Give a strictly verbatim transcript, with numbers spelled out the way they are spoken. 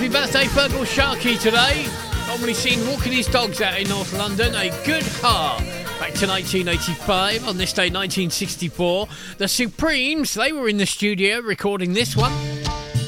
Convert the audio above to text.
Happy birthday, Fergal Sharkey today. Normally seen walking his dogs out in North London. A good heart. Back to nineteen eighty-five. On this day, nineteen sixty-four, the Supremes, they were in the studio recording this one.